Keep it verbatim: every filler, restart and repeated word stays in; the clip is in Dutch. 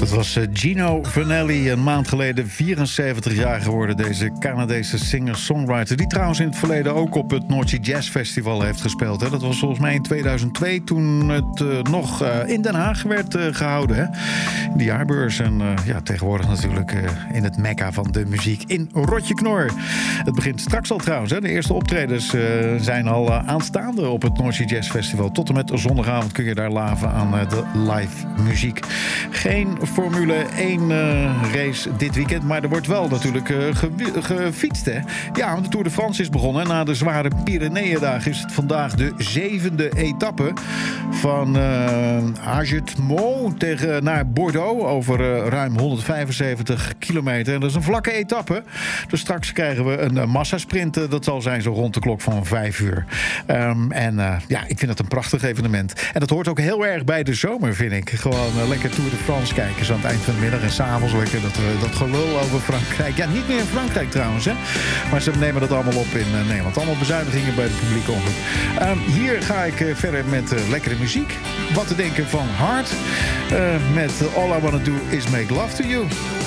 Dat was Gino Vannelli, een maand geleden vierenzeventig jaar geworden. Deze Canadese singer-songwriter, die trouwens in het verleden ook op het North Sea Jazz Festival heeft gespeeld. Hè. Dat was volgens mij in tweeduizend twee, toen het uh, nog uh, in Den Haag werd uh, gehouden. Hè. De jaarbeurs en uh, ja, tegenwoordig natuurlijk uh, in het mekka van de muziek in Rotjeknor. Het begint straks al trouwens. Hè. De eerste optredens uh, zijn al uh, aanstaande op het North Sea Jazz Festival. Tot en met zondagavond kun je daar laven aan uh, de live muziek. Geen Formule één uh, race dit weekend, maar er wordt wel natuurlijk uh, ge- gefietst. Hè? Ja, want de Tour de France is begonnen. Na de zware Pyreneeëndagen is het vandaag de zevende etappe van uh, Agetmont tegen naar Bordeaux over uh, ruim honderdvijfenzeventig kilometer. En dat is een vlakke etappe. Dus straks krijgen we een uh, massasprint. Uh, dat zal zijn zo rond de klok van vijf uur. Um, en uh, ja, ik vind het een prachtig evenement. En dat hoort ook heel erg bij de zomer, vind ik. Gewoon uh, lekker Tour de France kijken zo aan het eind van de middag en s'avonds lekker dat, uh, dat gelul over Frankrijk. Ja, niet meer in Frankrijk trouwens, hè. Maar ze nemen dat allemaal op in uh, Nederland. Allemaal bezuinigingen bij de publieke omroep. Um, hier ga ik uh, verder met uh, lekkere muziek. Wat te denken van Hard. Uh, met uh, All I Wanna Do Is Make Love To You.